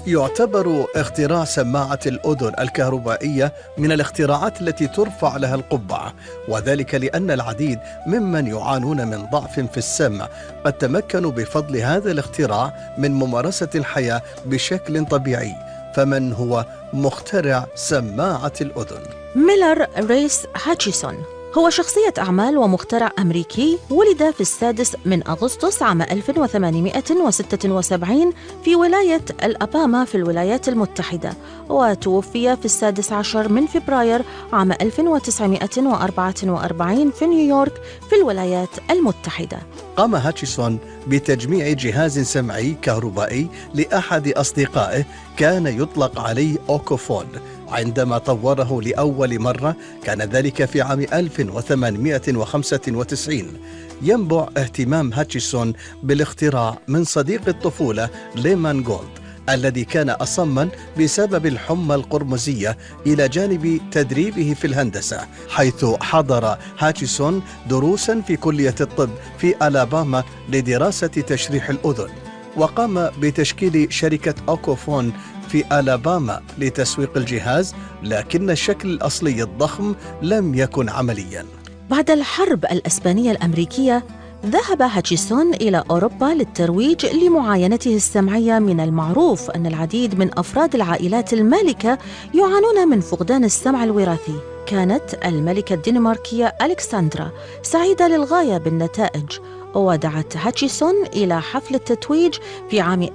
يعتبر اختراع سماعة الأذن الكهربائية من الاختراعات التي ترفع لها القبعة، وذلك لأن العديد ممن يعانون من ضعف في السمع قد تمكنوا بفضل هذا الاختراع من ممارسة الحياة بشكل طبيعي. فمن هو مخترع سماعة الأذن؟ ميلر ريس هاتشيسون هو شخصية أعمال ومخترع أمريكي، ولد في 6 أغسطس عام 1876 في ولاية الأباما في الولايات المتحدة، وتوفي في 16 فبراير عام 1944 في نيويورك في الولايات المتحدة. قام هاتشيسون بتجميع جهاز سمعي كهربائي لأحد أصدقائه كان يطلق عليه أوكوفون. عندما طوره لأول مرة كان ذلك في عام 1895. ينبع اهتمام هاتشيسون بالاختراع من صديق الطفولة ليمان جولد الذي كان أصماً بسبب الحمى القرمزية، إلى جانب تدريبه في الهندسة، حيث حضر هاتشيسون دروساً في كلية الطب في ألاباما لدراسة تشريح الأذن، وقام بتشكيل شركة أوكوفون في ألاباما لتسويق الجهاز، لكن الشكل الأصلي الضخم لم يكن عملياً. بعد الحرب الإسبانية الأمريكية ذهب هاتشيسون إلى أوروبا للترويج لمعاينته السمعية. من المعروف أن العديد من أفراد العائلات المالكة يعانون من فقدان السمع الوراثي. كانت الملكة الدنماركية ألكسندرا سعيدة للغاية بالنتائج، ودعت هاتشيسون إلى حفل التتويج في عام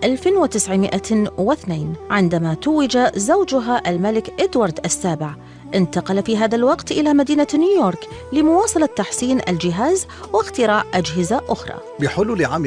1902 عندما توج زوجها الملك إدوارد السابع. انتقل في هذا الوقت إلى مدينة نيويورك لمواصلة تحسين الجهاز واختراع أجهزة أخرى. بحلول عام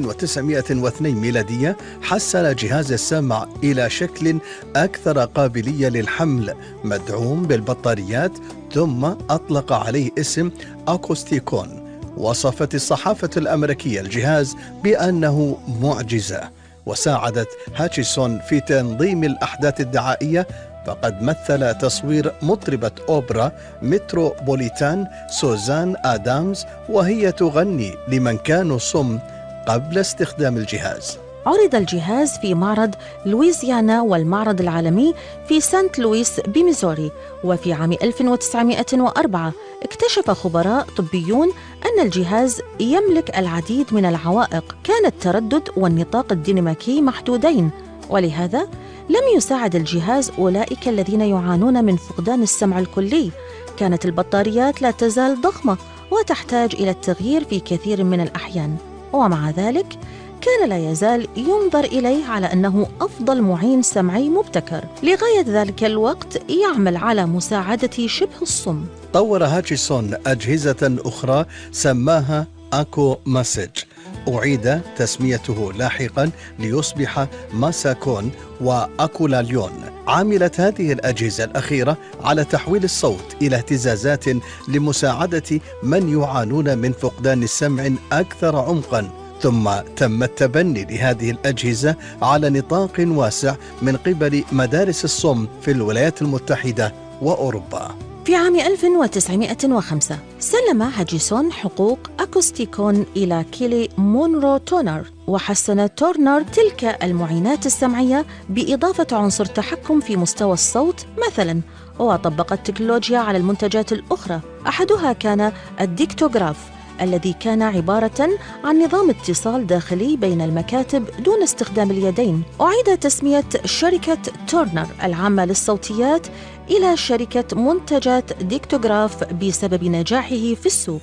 1902 ميلادية حسن جهاز السمع إلى شكل أكثر قابلية للحمل مدعوم بالبطاريات، ثم أطلق عليه اسم أكوستيكون. وصفت الصحافة الأمريكية الجهاز بأنه معجزة، وساعدت هاتشيسون في تنظيم الأحداث الدعائية، فقد مثل تصوير مطربة أوبرا متروبوليتان سوزان آدامز وهي تغني لمن كانوا صم قبل استخدام الجهاز. عرض الجهاز في معرض لويزيانا والمعرض العالمي في سانت لويس بميزوري. وفي عام 1904 اكتشف خبراء طبيون أن الجهاز يملك العديد من العوائق. كان التردد والنطاق الديناميكي محدودين، ولهذا لم يساعد الجهاز أولئك الذين يعانون من فقدان السمع الكلي. كانت البطاريات لا تزال ضخمة وتحتاج إلى التغيير في كثير من الأحيان، ومع ذلك كان لا يزال ينظر إليه على أنه أفضل معين سمعي مبتكر. لغاية ذلك الوقت يعمل على مساعدة شبه الصم. طور هاتشيسون أجهزة أخرى سماها أكو مسج، أعيد تسميته لاحقا ليصبح ماساكون وأكولاليون. عملت هذه الأجهزة الأخيرة على تحويل الصوت إلى اهتزازات لمساعدة من يعانون من فقدان السمع أكثر عمقا، ثم تم التبني لهذه الأجهزة على نطاق واسع من قبل مدارس الصم في الولايات المتحدة وأوروبا. في عام 1905 سلم هاتشيسون حقوق أكوستيكون إلى كيلي مونرو تورنر، وحسن تورنر تلك المعينات السمعية بإضافة عنصر تحكم في مستوى الصوت مثلا، وطبق التكنولوجيا على المنتجات الأخرى. أحدها كان الديكتوغراف الذي كان عبارة عن نظام اتصال داخلي بين المكاتب دون استخدام اليدين. أعيد تسمية شركة تورنر العامة للصوتيات إلى شركة منتجات ديكتوغراف بسبب نجاحه في السوق.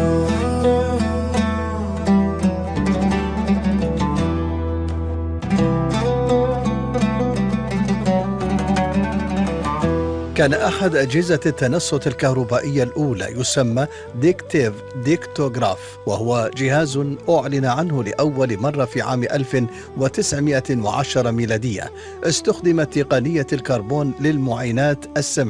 كان أحد أجهزة التنصت الكهربائية الأولى يسمى ديكتيف ديكتوغراف، وهو جهاز أعلن عنه لأول مرة في عام 1910 ميلادية. استخدمت تقنية الكربون للمعاينات السمعية